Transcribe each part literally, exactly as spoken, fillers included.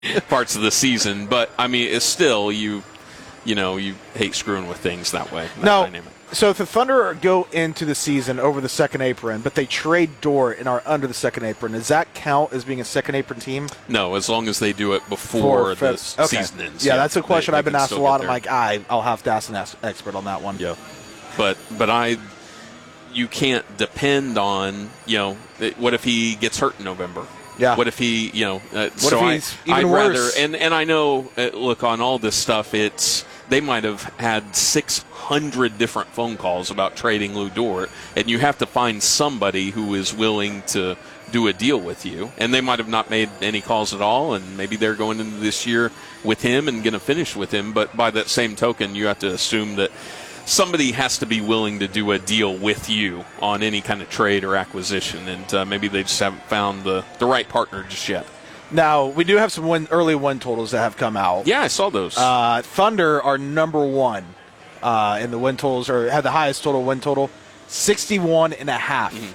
parts of the season. But I mean, it's still you. You know, you hate screwing with things that way. That no. Dynamic. So if the Thunder go into the season over the second apron, but they trade Dort and are under the second apron, does that count as being a second apron team? No, as long as they do it before the okay. season ends. Yeah, yeah, that's a question they, I've they been asked a get lot. there. I'm like, I, I'll have to ask an expert on that one. Yeah, but but I, you can't depend on, you know, what if he gets hurt in November? Yeah. What if he, you know, uh, what so if he's I, even I'd worse? rather, and and I know, uh, look, on all this stuff, it's. They might have had six hundred different phone calls about trading Lou Dort, and you have to find somebody who is willing to do a deal with you. And they might have not made any calls at all, and maybe they're going into this year with him and going to finish with him. But by that same token, you have to assume that somebody has to be willing to do a deal with you on any kind of trade or acquisition, and uh, maybe they just haven't found the, the right partner just yet. Now, we do have some win, early win totals that have come out. Yeah, I saw those. Uh, Thunder are number one uh, in the win totals, or had the highest total win total, sixty-one and a half. Mm-hmm.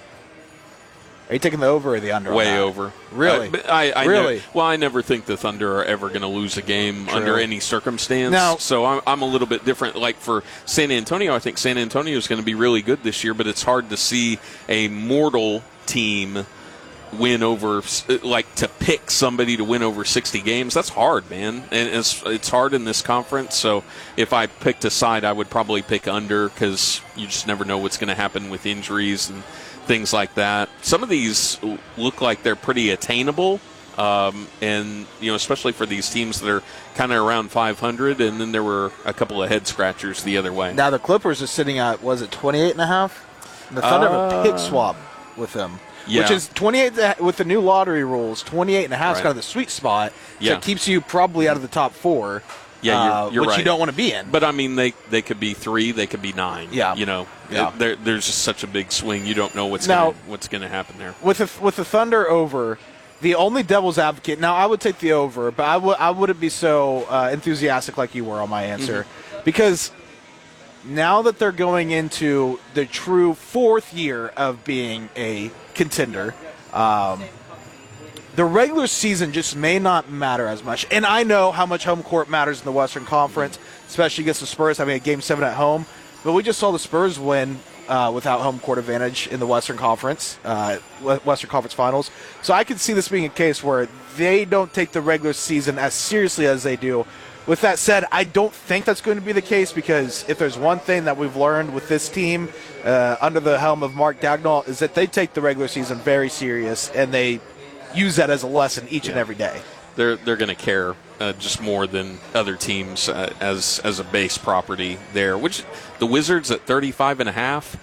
Are you taking the over or the under? Way on that? over. Really? Uh, I, I really? Ne- well, I never think the Thunder are ever going to lose a game True. under any circumstance. Now, so I'm, I'm a little bit different. Like for San Antonio, I think San Antonio is going to be really good this year, but it's hard to see a mortal team win over, like to pick somebody to win over sixty games. That's hard, man, and it's it's hard in this conference. So if I picked a side, I would probably pick under, because you just never know what's going to happen with injuries and things like that. Some of these look like they're pretty attainable, um, and you know, especially for these teams that are kind of around five hundred. And then there were a couple of head scratchers the other way. Now the Clippers are sitting at, was it twenty-eight and a half? The Thunder uh, have a pick swap with them. Yeah. Which is twenty-eight with the new lottery rules. twenty-eight and a half is Right. kind of the sweet spot. So Yeah. it keeps you probably out of the top four. Yeah, you're, uh, you're which right. you don't want to be in. But I mean, they they could be three, they could be nine. Yeah. you know, Yeah. There, there's just such a big swing. You don't know what's Now- gonna, what's going to happen there. with the, with the Thunder over, the only devil's advocate. Now I would take the over, but I would I wouldn't be so uh, enthusiastic like you were on my answer, Mm-hmm. because now that they're going into the true fourth year of being a contender. Um, the regular season just may not matter as much. And I know how much home court matters in the Western Conference, especially against the Spurs having a Game seven at home. But we just saw the Spurs win uh, without home court advantage in the Western Conference, uh, Western Conference Finals. So I could see this being a case where they don't take the regular season as seriously as they do. With that said, I don't think that's going to be the case, because if there's one thing that we've learned with this team uh, under the helm of Mark Dagnall, is that they take the regular season very serious, and they use that as a lesson each Yeah. and every day. They're they're going to care uh, just more than other teams uh, as as a base property there. Which the Wizards at thirty-five and a half.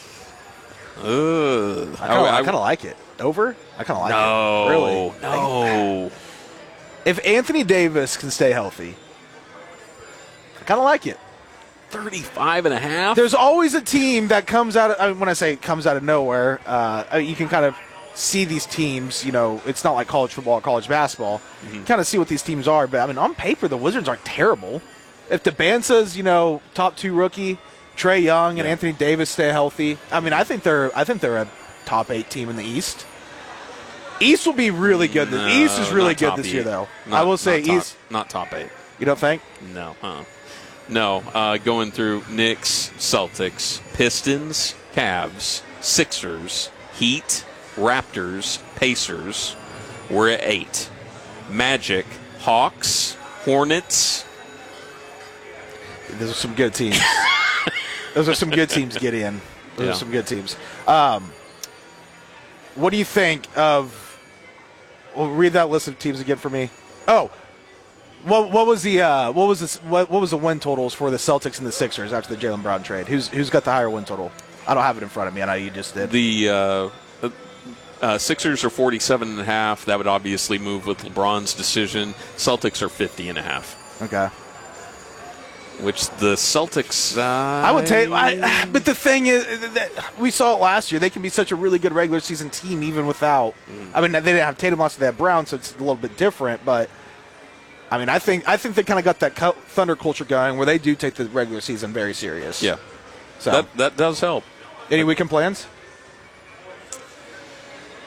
Ugh. I kind of like it. Over? I kind of like no, it. Really? No. If Anthony Davis can stay healthy, I kind of like it. thirty-five and a half? There's always a team that comes out of, I mean, when I say comes out of nowhere, uh, you can kind of see these teams, you know, it's not like college football or college basketball. Mm-hmm. Kind of see what these teams are, but I mean, on paper, the Wizards aren't terrible. If DeBansa's, you know, top two rookie, Trae Young and Yeah. Anthony Davis stay healthy, I mean, I think they're, I think they're a top eight team in the East. East will be really good. The No, East is really not good top this eight. year, though. Not- I will say not top, East. Not top eight. You don't think? No. Uh-uh. No. Uh, going through Knicks, Celtics, Pistons, Cavs, Sixers, Heat, Raptors, Pacers. We're at eight. Magic, Hawks, Hornets. Those are some good teams. Those are some good teams, Gideon. Those Yeah. are some good teams. Um, what do you think of... Well, read that list of teams again for me. Oh, what what was the uh, what was this, what what was the win totals for the Celtics and the Sixers after the Jaylen Brown trade? Who's who's got the higher win total? I don't have it in front of me. I know you just did. The uh, uh, Sixers are forty-seven and a half. That would obviously move with LeBron's decision. Celtics are fifty and a half. Okay. Which the Celtics, uh, I would take, I, but the thing is, that we saw it last year. They can be such a really good regular season team even without. Mm. I mean, they didn't have Tatum last year; they had Brown, so it's a little bit different. But I mean, I think I think they kind of got that Thunder culture going, where they do take the regular season very serious. Yeah, so that that does help. Any weekend plans?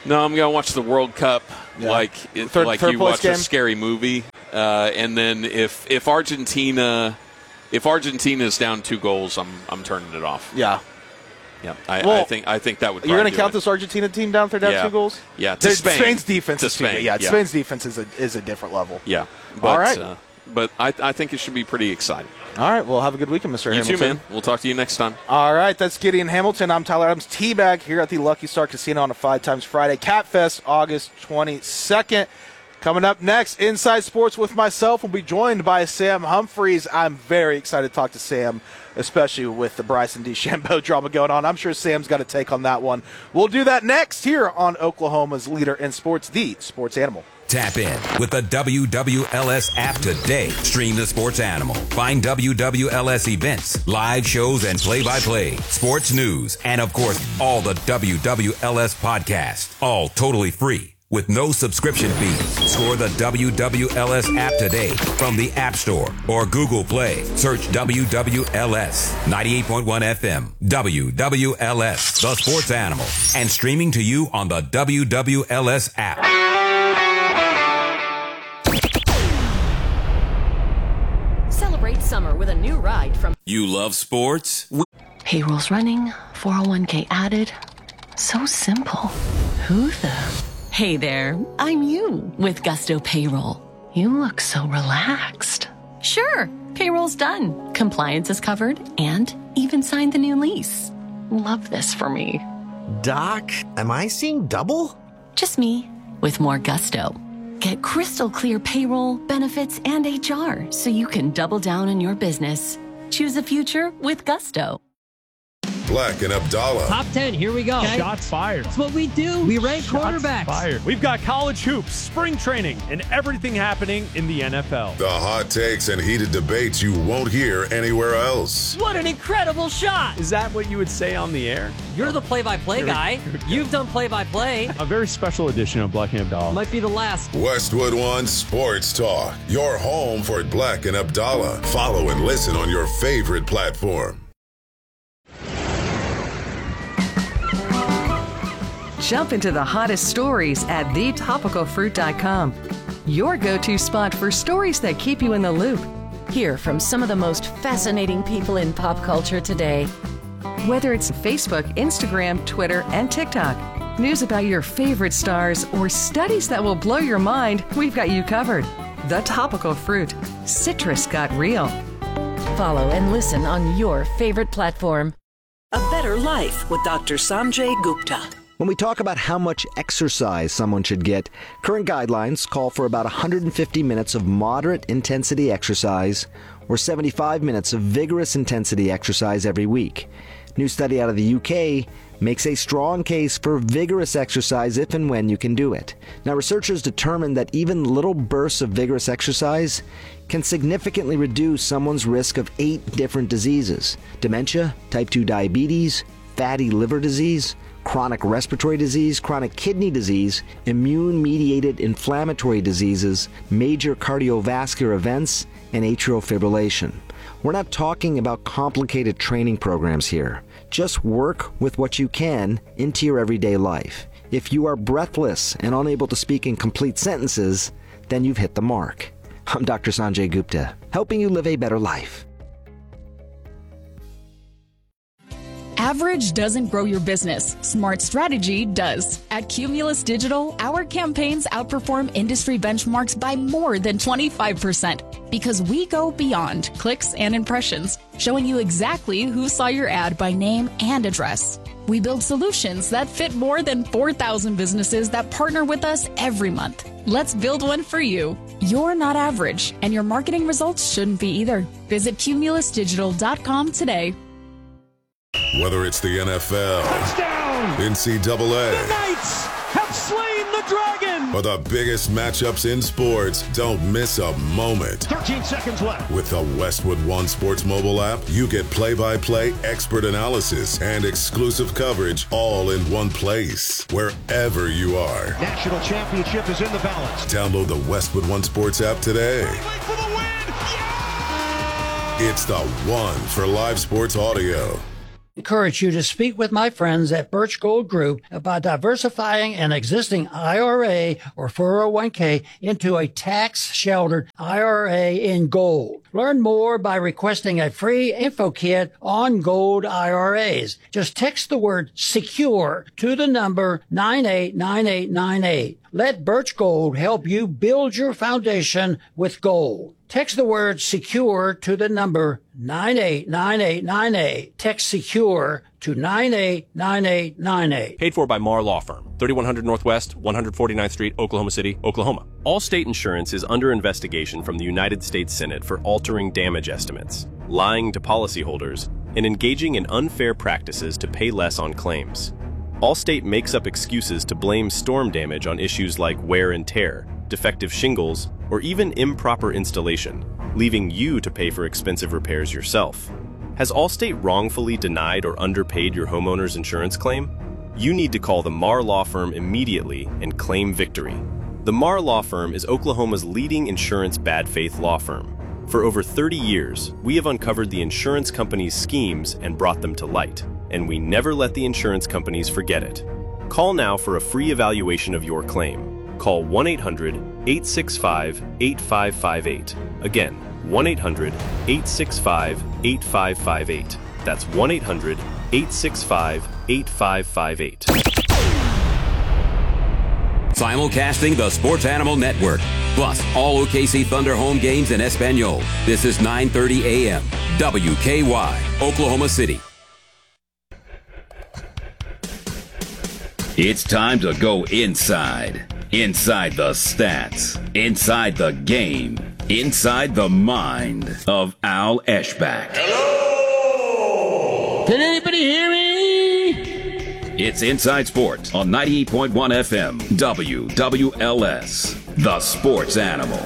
No, I'm going to watch the World Cup Yeah. like it, Third- like third you place watch game? a scary movie. Uh, and then if if Argentina if Argentina's down two goals, I'm I'm turning it off. Yeah. Yeah, I, Well, I think I think that would. You're going to count this Argentina team down if they're down Yeah. two goals? Yeah, to There's- Spain. Spain's defense To is too good. Spain, Yeah, yeah. Spain's defense is a, is a different level. Yeah. But, All right. Uh, but I, I think it should be pretty exciting. All right, well, have a good weekend, Mister You Hamilton. too, man. We'll talk to you next time. All right, that's Gideon Hamilton. I'm Tyler Adams, T-Bag here at the Lucky Star Casino on a Five Times Friday. Catfest, August twenty-second. Coming up next, Inside Sports with myself. We'll be joined by Sam Humphreys. I'm very excited to talk to Sam, especially with the Bryson DeChambeau drama going on. I'm sure Sam's got a take on that one. We'll do that next here on Oklahoma's leader in sports, the Sports Animal. Tap in with the W W L S app today. Stream the Sports Animal. Find W W L S events, live shows, and play-by-play, sports news, and of course, all the W W L S podcasts. All totally free with no subscription fees. Score the W W L S app today from the App Store or Google Play. Search W W L S ninety-eight point one F M. W W L S, the Sports Animal, and streaming to you on the W W L S app. Celebrate summer with a new ride from You love sports? Payroll's running, four oh one k added. So simple. Who the? Hey there, I'm you with Gusto Payroll. You look so relaxed. Sure, payroll's done. Compliance is covered and even signed the new lease. Love this for me. Doc, am I seeing double? Just me with more gusto. Get crystal clear payroll, benefits, and H R so you can double down on your business. Choose a future with Gusto. Black and Abdallah. Top ten, here we go. Shots fired. That's what we do. We rank Shots quarterbacks. fired. We've got college hoops, spring training, and everything happening in the N F L. The hot takes and heated debates you won't hear anywhere else. What an incredible shot. Is that what you would say on the air? You're the play-by-play Here we- guy. here we go. You've done play-by-play. A very special edition of Black and Abdallah. Might be the last. Westwood One Sports Talk. Your home for Black and Abdallah. Follow and listen on your favorite platform. Jump into the hottest stories at the topical fruit dot com. Your go-to spot for stories that keep you in the loop. Hear from some of the most fascinating people in pop culture today. Whether it's Facebook, Instagram, Twitter, and TikTok, news about your favorite stars, or studies that will blow your mind, we've got you covered. The Topical Fruit. Citrus got real. Follow and listen on your favorite platform. A Better Life with Doctor Sanjay Gupta. When we talk about how much exercise someone should get, current guidelines call for about one hundred fifty minutes of moderate intensity exercise or seventy-five minutes of vigorous intensity exercise every week. New study out of the U K makes a strong case for vigorous exercise if and when you can do it. Now, researchers determined that even little bursts of vigorous exercise can significantly reduce someone's risk of eight different diseases: dementia, type two diabetes, fatty liver disease, chronic respiratory disease, chronic kidney disease, immune-mediated inflammatory diseases, major cardiovascular events, and atrial fibrillation. We're not talking about complicated training programs here. Just work with what you can into your everyday life. If you are breathless and unable to speak in complete sentences, then you've hit the mark. I'm Doctor Sanjay Gupta, helping you live a better life. Average doesn't grow your business. Smart strategy does. At Cumulus Digital, our campaigns outperform industry benchmarks by more than twenty-five percent because we go beyond clicks and impressions, showing you exactly who saw your ad by name and address. We build solutions that fit more than four thousand businesses that partner with us every month. Let's build one for you. You're not average, and your marketing results shouldn't be either. Visit cumulus digital dot com today. Whether it's the N F L, Touchdown! N C double A, The Knights have slain the dragon! or the biggest matchups in sports, don't miss a moment. thirteen seconds left. With the Westwood One Sports mobile app, you get play-by-play, expert analysis, and exclusive coverage all in one place, wherever you are. National championship is in the balance. Download the Westwood One Sports app today. For the win! It's the one for live sports audio. encourage you to speak with my friends at Birch Gold Group about diversifying an existing I R A or four oh one k into a tax-sheltered I R A in gold. Learn more by requesting a free info kit on gold I R As. Just text the word SECURE to the number nine eight nine eight nine eight. Let Birch Gold help you build your foundation with gold. Text the word SECURE to the number nine eight nine eight nine eight. Text SECURE to nine eight nine eight nine eight. Paid for by Marr Law Firm, thirty-one hundred Northwest, one forty-ninth Street, Oklahoma City, Oklahoma. Allstate Insurance is under investigation from the United States Senate for altering damage estimates, lying to policyholders, and engaging in unfair practices to pay less on claims. Allstate makes up excuses to blame storm damage on issues like wear and tear, defective shingles, or even improper installation, leaving you to pay for expensive repairs yourself. Has Allstate wrongfully denied or underpaid your homeowner's insurance claim? You need to call the Marr Law Firm immediately and claim victory. The Marr Law Firm is Oklahoma's leading insurance bad faith law firm. For over thirty years, we have uncovered the insurance companies' schemes and brought them to light, and we never let the insurance companies forget it. Call now for a free evaluation of your claim. Call one eight hundred eight six five eight five five eight. Again, one eight hundred eight six five eight five five eight. That's one eight hundred eight six five eight five five eight. Simulcasting the Sports Animal Network, plus all O K C Thunder home games in Espanol. This is nine thirty a m W K Y, Oklahoma City. It's time to go inside. Inside the stats. Inside the game. Inside the mind of Al Eschbach. Hello! Can anybody hear me? It's Inside Sports on ninety-eight point one F M, W W L S, the Sports Animal.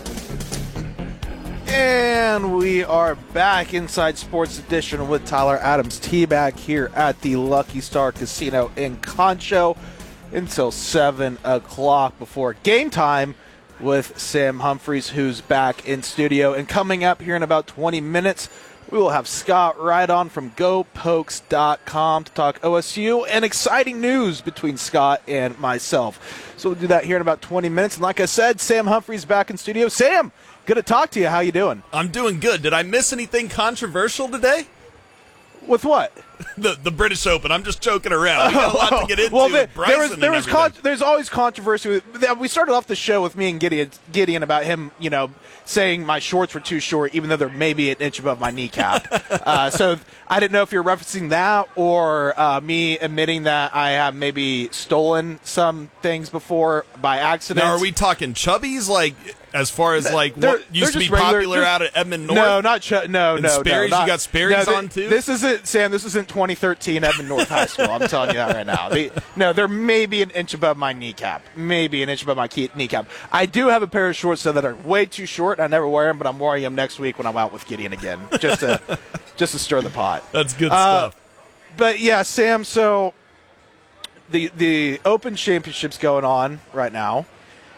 And we are back, Inside Sports Edition with Tyler Adams T-Bag here at the Lucky Star Casino in Concho until seven o'clock before game time with Sam Humphreys, who's back in studio. And coming up here in about twenty minutes, we will have Scott Rydon from Go Pokes dot com to talk O S U and exciting news between Scott and myself. So we'll do that here in about twenty minutes. And like I said, Sam Humphreys back in studio. Sam, good to talk to you. How you doing? I'm doing good. Did I miss anything controversial today? With what? the the British Open. I'm just joking around. We got a lot to get into. Well, with there, there was Bryson there and was con- everything. there's always controversy. With, we started off the show with me and Gideon, Gideon about him, you know, saying my shorts were too short, even though they're maybe an inch above my kneecap. uh, so I didn't know if you're referencing that or uh, me admitting that I have maybe stolen some things before by accident. Now, are we talking chubbies? Like, as far as like They're- what used to they're be just regular- popular just- out of Edmond North? No, not ch- no, And no, Sperry's? no. You got Sperry's no, th- on too? This isn't Sam. This isn't twenty thirteen Edmond North High School. I'm telling you that right now. They, no, they're maybe an inch above my kneecap. Maybe an inch above my key, kneecap. I do have a pair of shorts though that are way too short. I never wear them, but I'm wearing them next week when I'm out with Gideon again, just to just to stir the pot. That's good Uh, stuff. But yeah, Sam. So the the Open Championship's going on right now,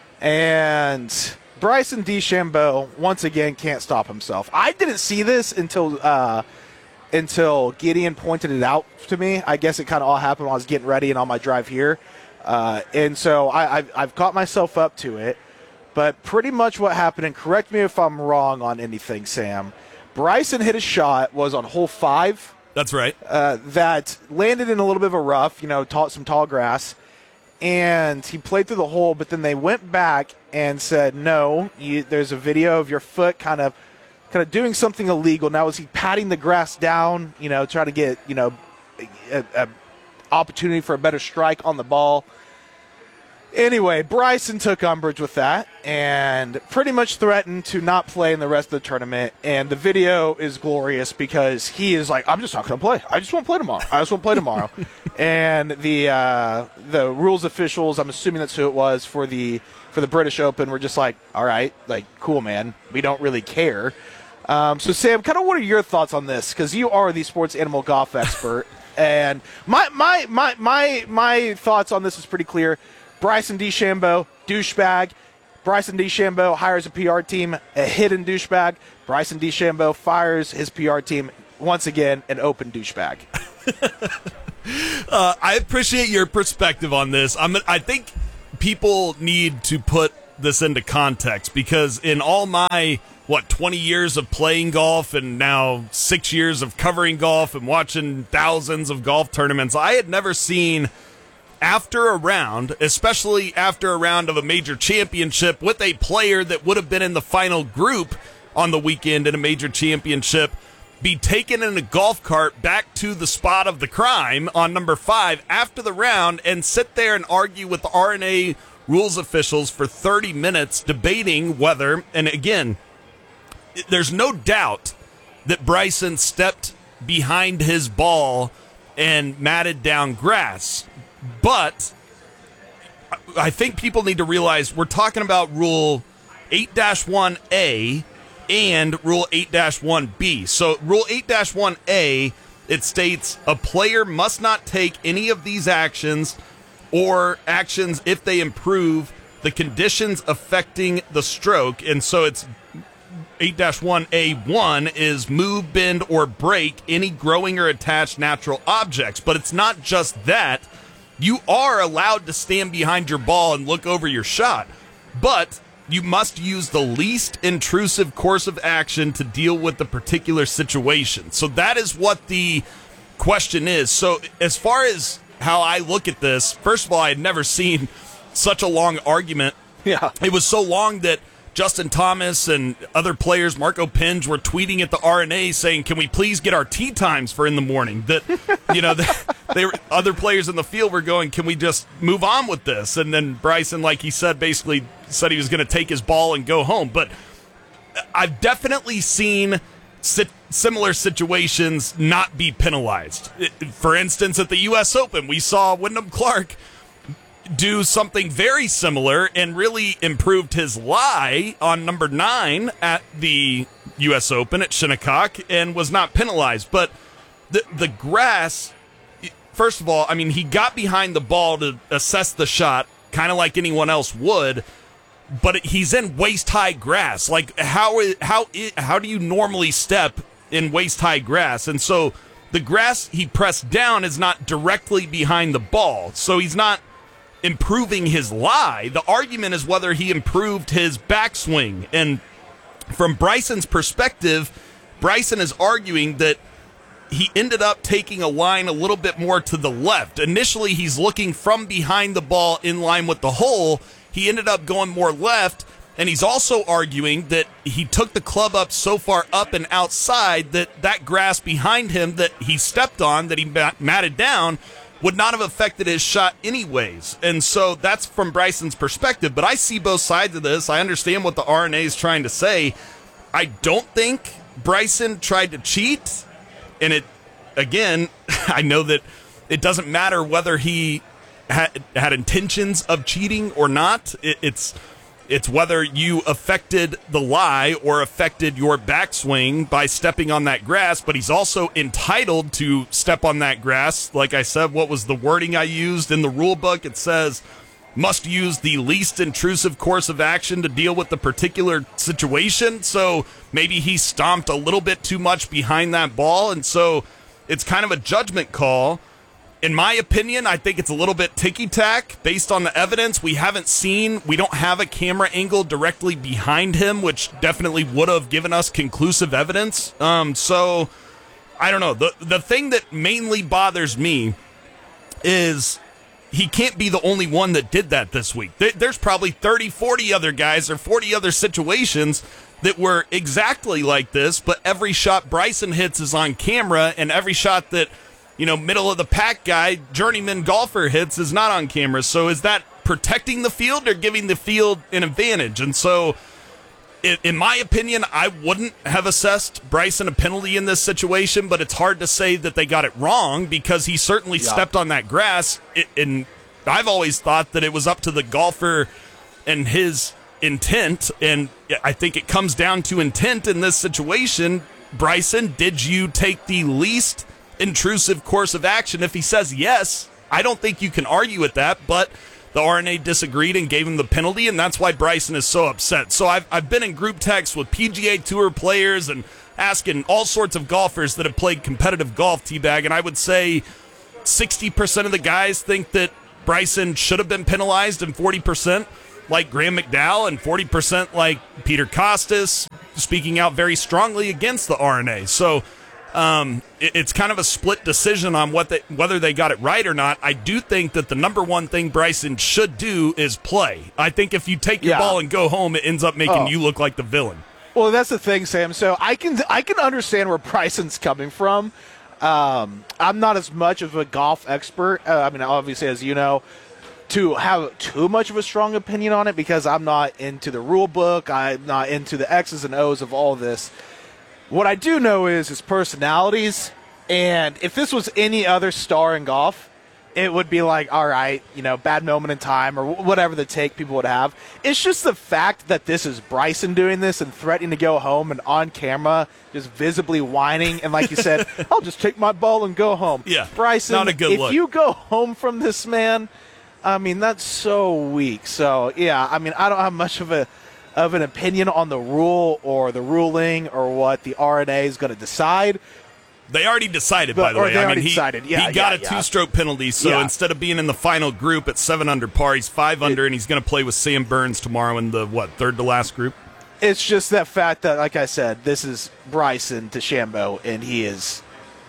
and Bryson DeChambeau once again can't stop himself. I didn't see this until uh, until Gideon pointed it out to me. I guess it kind of all happened while I was getting ready and on my drive here, uh, and so I, I've, I've caught myself up to it. But pretty much what happened, and correct me if I'm wrong on anything, Sam. Bryson hit a shot, was on hole five. That's right. Uh, that landed in a little bit of a rough, you know, tall, some tall grass. And he played through the hole, but then they went back and said, no, you, there's a video of your foot kind of kind of doing something illegal. Now, was he patting the grass down, you know, trying to get, you know, a, a opportunity for a better strike on the ball? Anyway, Bryson took umbrage with that and pretty much threatened to not play in the rest of the tournament. And the video is glorious because he is like, I'm just not going to play. I just won't play tomorrow. I just won't play tomorrow. And the uh, the rules officials, I'm assuming that's who it was for the for the British Open, were just like, all right, like, cool, man. We don't really care. Um, so, Sam, kind of what are your thoughts on this? Because you are the sports animal golf expert. And my, my, my, my, my thoughts on this is pretty clear. Bryson DeChambeau, douchebag. Bryson DeChambeau hires a P R team, a hidden douchebag. Bryson DeChambeau fires his P R team, once again, an open douchebag. uh, I appreciate your perspective on this. I'm, I think people need to put this into context because in all my, what, twenty years of playing golf and now six years of covering golf and watching thousands of golf tournaments, I had never seen after a round, especially after a round of a major championship with a player that would have been in the final group on the weekend in a major championship, be taken in a golf cart back to the spot of the crime on number five after the round and sit there and argue with the R N A rules officials for thirty minutes debating whether, and again, there's no doubt that Bryson stepped behind his ball and matted down grass. But I think people need to realize we're talking about Rule eight dash one A and Rule eight dash one B. So Rule eight dash one A, it states a player must not take any of these actions or actions if they improve the conditions affecting the stroke. And so it's eight dash one A one is move, bend, or break any growing or attached natural objects. But it's not just that. You are allowed to stand behind your ball and look over your shot, but you must use the least intrusive course of action to deal with the particular situation. So that is what the question is. So as far as how I look at this, first of all, I had never seen such a long argument. Yeah. It was so long that Justin Thomas and other players, Marco Pinge, were tweeting at the R N A saying, can we please get our tee times for in the morning? That, you know, they, they were, other players in the field were going, can we just move on with this? And then Bryson, like he said, basically said he was going to take his ball and go home. But I've definitely seen sit, similar situations not be penalized. For instance, at the U S Open, we saw Wyndham Clark do something very similar and really improved his lie on number nine at the U S Open at Shinnecock and was not penalized. But the the grass, first of all, I mean, he got behind the ball to assess the shot, kind of like anyone else would, but he's in waist-high grass. Like, how how how do you normally step in waist-high grass? And so the grass he pressed down is not directly behind the ball, so he's not improving his lie. The argument is whether he improved his backswing. And from Bryson's perspective, Bryson is arguing that he ended up taking a line a little bit more to the left. Initially, he's looking from behind the ball in line with the hole. He ended up going more left, and he's also arguing that he took the club up so far up and outside that that grass behind him that he stepped on, that he matted down, would not have affected his shot anyways. And so that's from Bryson's perspective. But I see both sides of this. I understand what the R N A is trying to say. I don't think Bryson tried to cheat. And it, again, I know that it doesn't matter whether he had, had intentions of cheating or not. It, it's it's whether you affected the lie or affected your backswing by stepping on that grass. But he's also entitled to step on that grass. Like I said, what was the wording I used in the rule book? It says, must use the least intrusive course of action to deal with the particular situation. So maybe he stomped a little bit too much behind that ball. And so it's kind of a judgment call. In my opinion, I think it's a little bit ticky-tack based on the evidence. We haven't seen, we don't have a camera angle directly behind him, which definitely would have given us conclusive evidence. Um, so, I don't know. The, the thing that mainly bothers me is he can't be the only one that did that this week. There, there's probably thirty, forty other guys or forty other situations that were exactly like this, but every shot Bryson hits is on camera, and every shot that, you know, middle of the pack guy, journeyman golfer hits is not on camera. So is that protecting the field or giving the field an advantage? And so, in, in my opinion, I wouldn't have assessed Bryson a penalty in this situation, but it's hard to say that they got it wrong because he certainly yeah. stepped on that grass. It, and I've always thought that it was up to the golfer and his intent, and I think it comes down to intent in this situation. Bryson, did you take the least intrusive course of action? If he says yes, I don't think you can argue with that, but the R N A disagreed and gave him the penalty, and that's why Bryson is so upset. So I've, I've been in group texts with P G A Tour players and asking all sorts of golfers that have played competitive golf, T-Bag, and I would say sixty percent of the guys think that Bryson should have been penalized, and forty percent like Graham McDowell, and forty percent like Peter Kostis, speaking out very strongly against the R N A. So um, it, it's kind of a split decision on what they, whether they got it right or not. I do think that the number one thing Bryson should do is play. I think if you take your Yeah. ball and go home, it ends up making Oh. you look like the villain. Well, that's the thing, Sam. So I can I can understand where Bryson's coming from. Um, I'm not as much of a golf expert. Uh, I mean, obviously, as you know, to have too much of a strong opinion on it because I'm not into the rule book. I'm not into the X's and O's of all this. What I do know is his personalities, and if this was any other star in golf, it would be like, all right, you know, bad moment in time or whatever the take people would have. It's just the fact that this is Bryson doing this and threatening to go home and on camera just visibly whining. And like you said, I'll just take my ball and go home. Yeah, Bryson, not a good if look. you go home from this man, I mean, that's so weak. So, yeah, I mean, I don't have much of a of an opinion on the rule or the ruling or what the R N A is going to decide. They already decided, But- by the or way. they I already mean, he, decided. Yeah, he got yeah, a yeah. two-stroke penalty, so Yeah. instead of being in the final group at seven under par, he's five under, and he's going to play with Sam Burns tomorrow in the, what, third to last group? It's just that fact that, like I said, this is Bryson DeChambeau, and he is.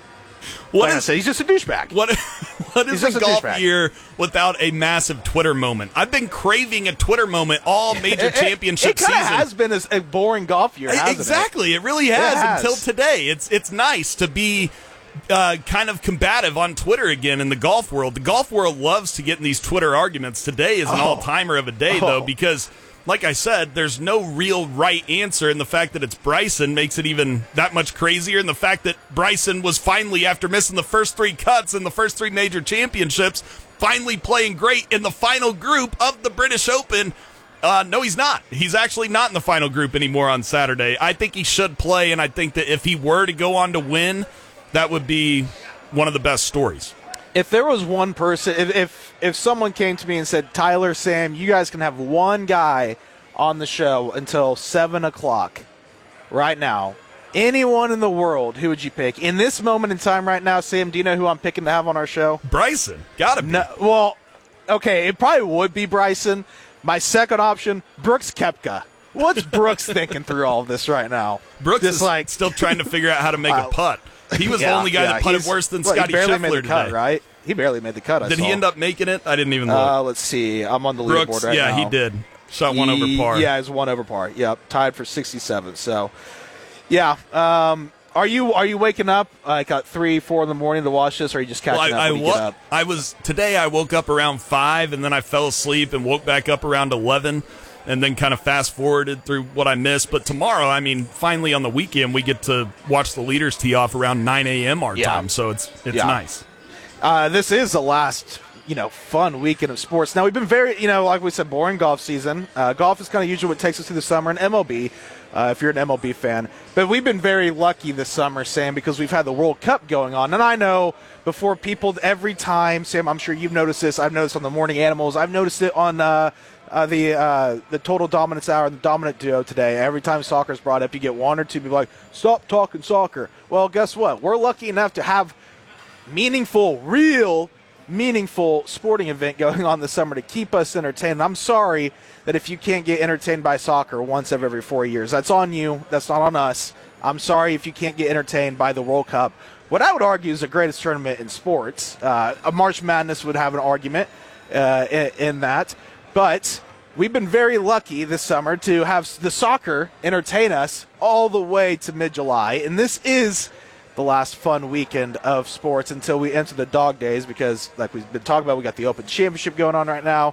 What like I is- said, he's just a douchebag. What, what He's is a just a golf douchebag. year without a massive Twitter moment? I've been craving a Twitter moment all major It- it- championship It, kind season. of has been a, a boring golf year, hasn't Exactly, it? it really has, It has. until today. It's it's nice to be uh, kind of combative on Twitter again in the golf world. The golf world loves to get in these Twitter arguments. Today is an Oh. all-timer of a day, though, Oh. because, like I said, there's no real right answer, and the fact that it's Bryson makes it even that much crazier, and the fact that Bryson was finally, after missing the first three cuts in the first three major championships, finally playing great in the final group of the British Open. Uh, no, he's not. He's actually not in the final group anymore on Saturday. I think he should play, and I think that if he were to go on to win, that would be one of the best stories. If there was one person, if, if if someone came to me and said, Tyler, Sam, you guys can have one guy on the show until seven o'clock right now, anyone in the world, who would you pick? In this moment in time right now, Sam, do you know who I'm picking to have on our show? Bryson. Gotta be. No, well, okay, it probably would be Bryson. My second option, Brooks Koepka. What's Brooks thinking through all of this right now? Brooks Just is like still trying to figure out how to make a Uh, putt. He was the Yeah, only guy yeah, that putted he's- worse than well, he Scotty barely Scheffler made the today. cut, right? He barely made the cut. I Did he saw. end up making it? I didn't even look. Uh, let's see. I'm on the leaderboard Brooks, right yeah, now. he did. Shot one over He- par. Yeah, it's one over par. Yep, tied for sixty-seven. So, yeah. Um, are you are you waking up like at three, four in the morning to watch this, or are you just catching Well, up I, when I, you wa- get up? I was today. I woke up around five, and then I fell asleep and woke back up around eleven, and then kind of fast forwarded through what I missed. But tomorrow, I mean, finally on the weekend, we get to watch the leaders tee off around nine a.m. our Yeah. time, so it's it's Yeah. nice. Uh, this is the last, you know, fun weekend of sports. Now, we've been very, you know, like we said, boring golf season. Uh, golf is kind of usually what takes us through the summer, and M L B, uh, if you're an M L B fan. But we've been very lucky this summer, Sam, because we've had the World Cup going on. And I know before people, every time, Sam, I'm sure you've noticed this. I've noticed on the Morning Animals. I've noticed it on uh, uh, the uh, the Total Dominance Hour, the Dominant Duo today. Every time soccer's brought up, you get one or two people like, stop talking soccer. Well, guess what? We're lucky enough to have meaningful, real meaningful sporting event going on this summer to keep us entertained. I'm sorry that if you can't get entertained by soccer once every, every four years, that's on you. That's not on us. I'm sorry if you can't get entertained by the World Cup. What I would argue is the greatest tournament in sports. Uh, a March Madness would have an argument uh, in, in that. But we've been very lucky this summer to have the soccer entertain us all the way to mid-July. And this is the last fun weekend of sports until we enter the dog days because, like we've been talking about, we got the Open Championship going on right now,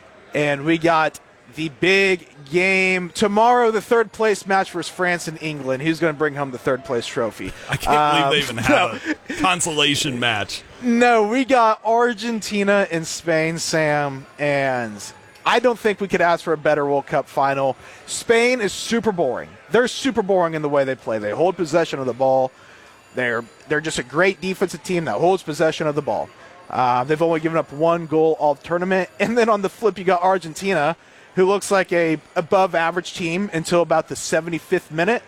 and we got the big game tomorrow, the third place match versus France and England. Who's going to bring home the third place trophy? I can't Um, believe they even have a consolation match. No, we got Argentina and Spain, Sam, and I don't think we could ask for a better World Cup final. Spain is super boring. They're super boring in the way they play. They hold possession of the ball. They're they're just a great defensive team that holds possession of the ball. Uh, they've only given up one goal all tournament. And then on the flip, you got Argentina, who looks like a above-average team until about the seventy-fifth minute.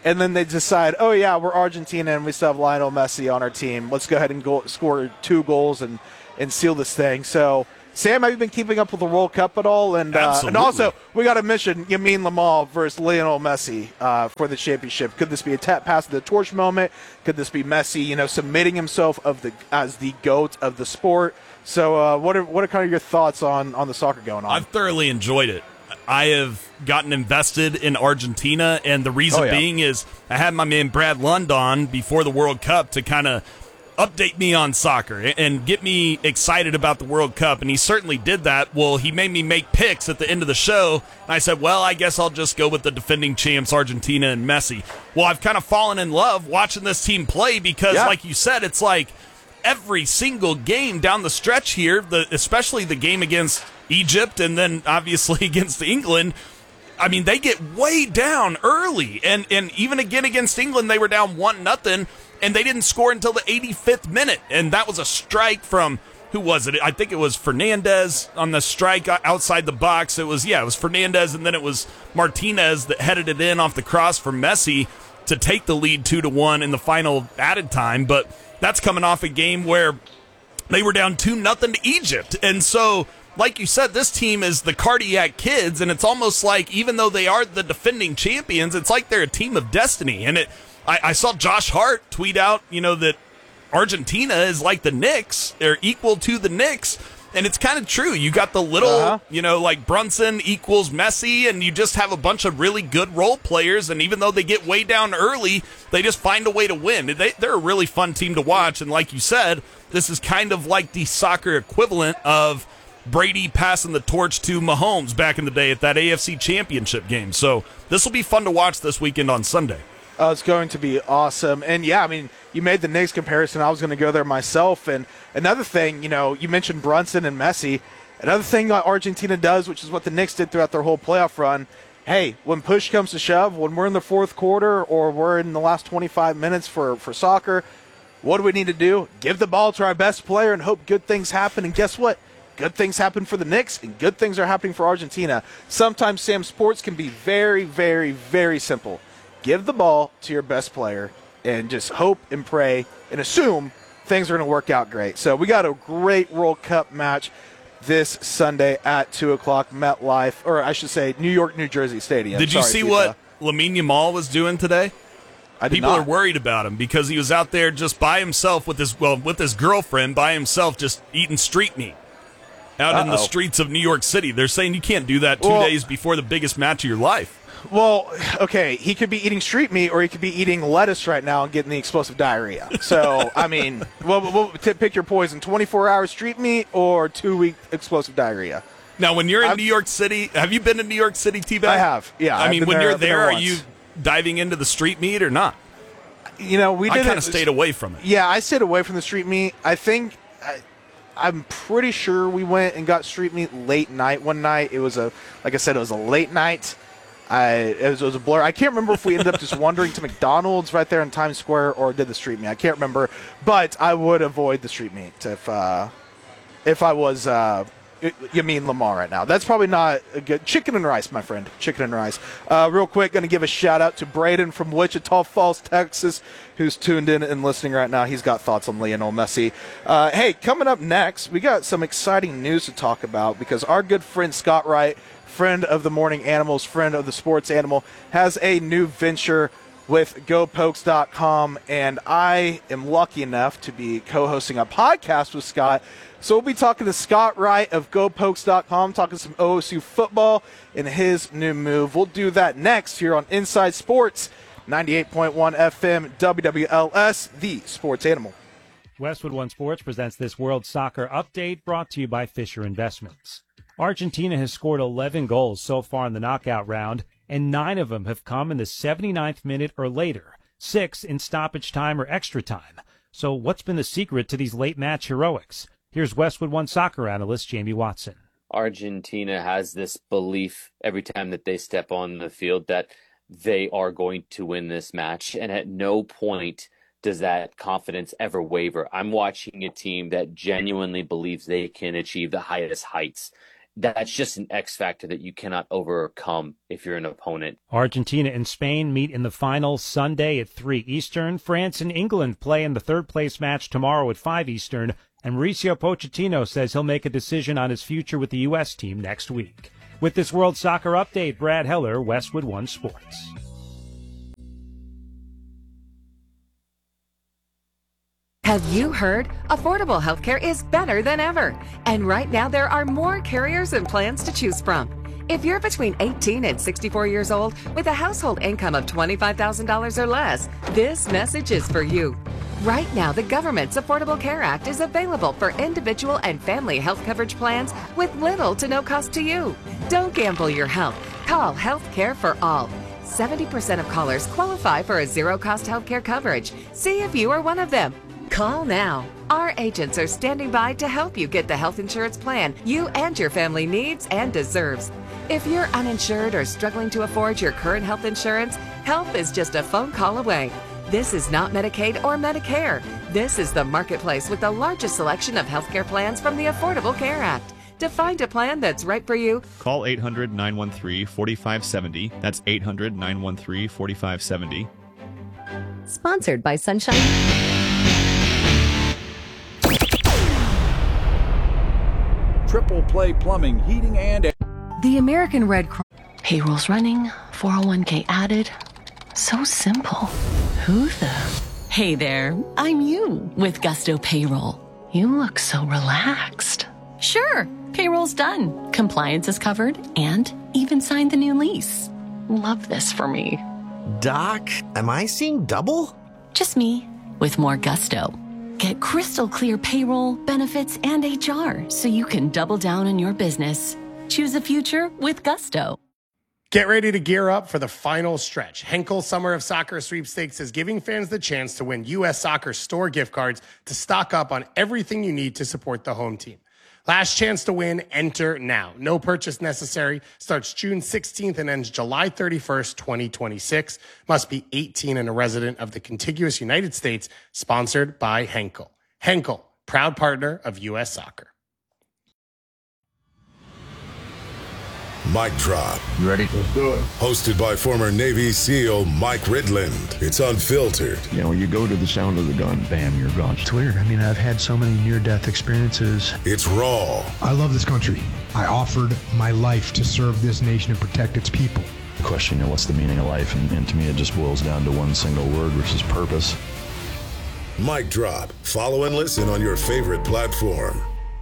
and then they decide, oh, yeah, we're Argentina and we still have Lionel Messi on our team. Let's go ahead and go, score two goals and, and seal this thing. So, Sam, have you been keeping up with the World Cup at all? And uh, and also, we got a mission, Yamin Lamal versus Lionel Messi uh, for the championship. Could this be a tap pass to the torch moment? Could this be Messi, you know, submitting himself of the as the GOAT of the sport? So uh, what are what are kind of your thoughts on, on the soccer going on? I've thoroughly enjoyed it. I have gotten invested in Argentina, and the reason oh, yeah. being is I had my man Brad Lund on before the World Cup to kind of update me on soccer and get me excited about the World Cup, and he certainly did that. Well, he made me make picks at the end of the show, and I said, well, I guess I'll just go with the defending champs, Argentina and Messi. Well, I've kind of fallen in love watching this team play because, yeah. like you said, it's like every single game down the stretch here, the, especially the game against Egypt and then obviously against England, I mean, they get way down early, and, and even again against England, they were down one nothing. And they didn't score until the eighty-fifth minute. And that was a strike from, who was it? I think it was Fernandez on the strike outside the box. It was, yeah, it was Fernandez, and then it was Martinez that headed it in off the cross for Messi to take the lead two to one in the final added time. But that's coming off a game where they were down two nothing to Egypt. And so, like you said, this team is the cardiac kids, and it's almost like, even though they are the defending champions, it's like they're a team of destiny. And it I, I saw Josh Hart tweet out, you know, that Argentina is like the Knicks. They're equal to the Knicks. And it's kind of true. You got the little, uh-huh. you know, like Brunson equals Messi, and you just have a bunch of really good role players. And even though they get way down early, they just find a way to win. They, they're a really fun team to watch. And like you said, this is kind of like the soccer equivalent of Brady passing the torch to Mahomes back in the day at that A F C Championship game. So this will be fun to watch this weekend on Sunday. Uh, it's going to be awesome. And, yeah, I mean, you made the Knicks comparison. I was going to go there myself. And another thing, you know, you mentioned Brunson and Messi. Another thing that Argentina does, which is what the Knicks did throughout their whole playoff run, hey, when push comes to shove, when we're in the fourth quarter or we're in the last twenty-five minutes for, for soccer, what do we need to do? Give the ball to our best player and hope good things happen. And guess what? Good things happen for the Knicks, and good things are happening for Argentina. Sometimes, Sam, sports can be very, very, very simple. Give the ball to your best player and just hope and pray and assume things are going to work out great. So we got a great World Cup match this Sunday at two o'clock, MetLife, or I should say New York, New Jersey Stadium. Did you Sorry, see FIFA. what Lamine Yamal was doing today? I did People not. are worried about him because he was out there just by himself with his, well, with his girlfriend by himself just eating street meat out Uh-oh. in the streets of New York City. They're saying you can't do that two well, days before the biggest match of your life. Well, okay, he could be eating street meat or he could be eating lettuce right now and getting the explosive diarrhea. So, I mean, well, well, pick your poison, twenty-four hour street meat or two-week explosive diarrhea. Now, when you're in I've, New York City, have you been to New York City, T-Bag? I have, yeah. I I've mean, when there, you're there, there are you diving into the street meat or not? You know, we did I kind of stayed away from it. Yeah, I stayed away from the street meat. I think... I, I'm pretty sure we went and got street meat late night one night. It was a, like I said, it was a late night. I, it, was, it was a blur. I can't remember if we ended up just wandering to McDonald's right there in Times Square or did the street meat. I can't remember, but I would avoid the street meat if uh, if I was uh, Yamin Lamar right now. That's probably not a good chicken and rice, my friend. Chicken and rice. Uh, real quick, going to give a shout out to Braden from Wichita Falls, Texas, who's tuned in and listening right now. He's got thoughts on Lionel Messi. Uh, hey, coming up next, we got some exciting news to talk about because our good friend Scott Wright, friend of the Morning Animals, friend of the Sports Animal, has a new venture with Go Pokes dot com, and I am lucky enough to be co-hosting a podcast with Scott. So we'll be talking to Scott Wright of Go Pokes dot com, talking some O S U football and his new move. We'll do that next here on Inside Sports, ninety-eight point one F M, W W L S, the Sports Animal. Westwood One Sports presents this World Soccer Update brought to you by Fisher Investments. Argentina has scored eleven goals so far in the knockout round, and nine of them have come in the seventy-ninth minute or later, six in stoppage time or extra time. So what's been the secret to these late-match heroics? Here's Westwood One soccer analyst Jamie Watson. Argentina has this belief every time that they step on the field that they are going to win this match, and at no point does that confidence ever waver. I'm watching a team that genuinely believes they can achieve the highest heights. that's just an X factor that you cannot overcome if you're an opponent. Argentina and Spain meet in the final Sunday at three Eastern. France and England play in the third-place match tomorrow at five Eastern. And Mauricio Pochettino says he'll make a decision on his future with the U S team next week. With this World Soccer Update, Brad Heller, Westwood One Sports. Have you heard? Affordable healthcare is better than ever. And right now there are more carriers and plans to choose from. If you're between eighteen and sixty-four years old with a household income of twenty-five thousand dollars or less, this message is for you. Right now, the government's Affordable Care Act is available for individual and family health coverage plans with little to no cost to you. Don't gamble your health. Call Health Care for All. seventy percent of callers qualify for a zero-cost health care coverage. See if you are one of them. Call now. Our agents are standing by to help you get the health insurance plan you and your family needs and deserves. If you're uninsured or struggling to afford your current health insurance, help is just a phone call away. This is not Medicaid or Medicare. This is the marketplace with the largest selection of healthcare plans from the Affordable Care Act. To find a plan that's right for you, call eight hundred, nine one three, four five seven zero. That's eight hundred, nine one three, four five seven zero. Sponsored by Sunshine. Triple Play Plumbing, Heating, and Air. The American Red Cross. Payrolls running, four oh one k added. So simple. Who the? Hey there, I'm you with Gusto Payroll. You look so relaxed. Sure, payroll's done. Compliance is covered and even signed the new lease. Love this for me. Doc, am I seeing double? Just me with more gusto. Get crystal clear payroll, benefits, and H R so you can double down on your business. Choose a future with Gusto. Get ready to gear up for the final stretch. Henkel Summer of Soccer Sweepstakes is giving fans the chance to win U S Soccer store gift cards to stock up on everything you need to support the home team. Last chance to win, enter now. No purchase necessary. Starts June sixteenth and ends July thirty-first, twenty twenty-six. Must be eighteen and a resident of the contiguous United States. Sponsored by Henkel. Henkel, proud partner of U S Soccer. Mic Drop. You ready? Let's do it. Hosted by former Navy SEAL Mike Ridland. It's unfiltered. You know, when you go to the sound of the gun, bam, you're gone. It's weird. I mean, I've had so many near-death experiences. It's raw. I love this country. I offered my life to serve this nation and protect its people. The question, you know, what's the meaning of life? And, and to me, it just boils down to one single word, which is purpose. Mic Drop. Follow and listen on your favorite platform.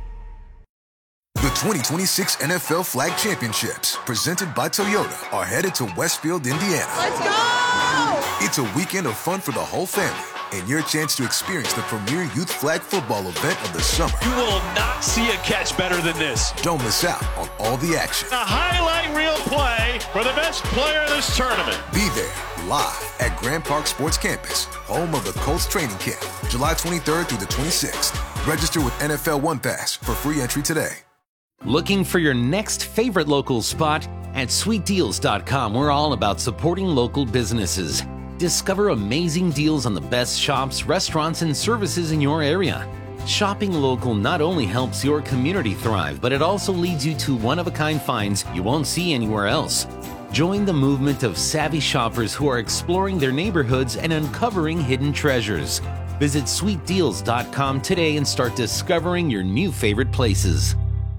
The twenty twenty-six N F L Flag Championships, presented by Toyota, are headed to Westfield, Indiana. Let's go! It's a weekend of fun for the whole family and your chance to experience the premier youth flag football event of the summer. You will not see a catch better than this. Don't miss out on all the action. A highlight reel play for the best player of this tournament. Be there live at Grand Park Sports Campus, home of the Colts training camp, July twenty-third through the twenty-sixth. Register with N F L One Pass for free entry today. Looking for your next favorite local spot? At sweet deals dot com, we're all about supporting local businesses. Discover amazing deals on the best shops, restaurants, and services in your area. Shopping local not only helps your community thrive, but it also leads you to one-of-a-kind finds you won't see anywhere else. Join the movement of savvy shoppers who are exploring their neighborhoods and uncovering hidden treasures. Visit sweet deals dot com today and start discovering your new favorite places.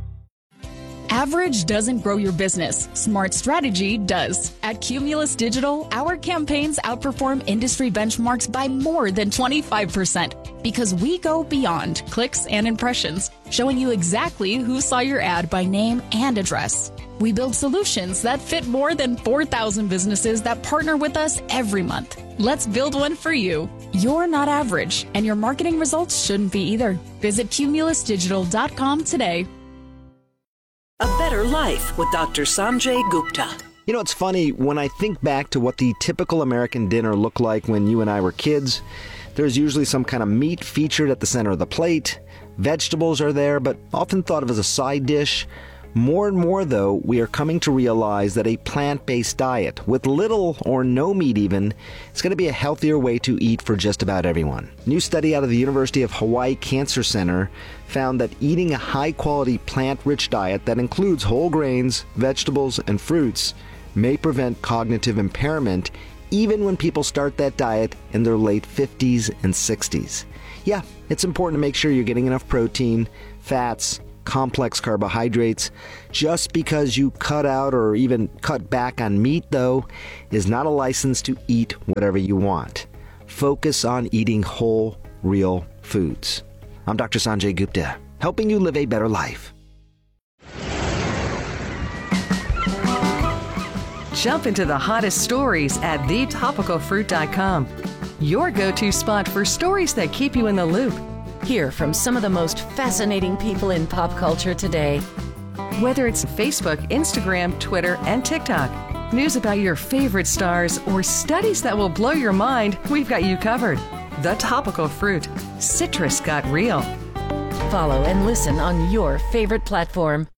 Average doesn't grow your business. Smart strategy does. At Cumulus Digital, our campaigns outperform industry benchmarks by more than twenty-five percent because we go beyond clicks and impressions, showing you exactly who saw your ad by name and address. We build solutions that fit more than four thousand businesses that partner with us every month. Let's build one for you. You're not average, and your marketing results shouldn't be either. Visit Cumulus Digital dot com today. A Better Life with Doctor Sanjay Gupta. You know, it's funny, when I think back to what the typical American dinner looked like when you and I were kids, there's usually some kind of meat featured at the center of the plate. Vegetables are there, but often thought of as a side dish. More and more, though, we are coming to realize that a plant-based diet, with little or no meat even, is going to be a healthier way to eat for just about everyone. A new study out of the University of Hawaii Cancer Center found that eating a high-quality plant-rich diet that includes whole grains, vegetables, and fruits may prevent cognitive impairment even when people start that diet in their late fifties and sixties. Yeah, it's important to make sure you're getting enough protein, fats, complex carbohydrates. Just because you cut out or even cut back on meat, though, is not a license to eat whatever you want. Focus on eating whole, real foods. I'm Doctor Sanjay Gupta, helping you live a better life. Jump into the hottest stories at the topical fruit dot com. Your go-to spot for stories that keep you in the loop. Hear from some of the most fascinating people in pop culture today. Whether it's Facebook, Instagram, Twitter, and TikTok, news about your favorite stars, or studies that will blow your mind, we've got you covered. The Topical Fruit. Citrus got real. Follow and listen on your favorite platform.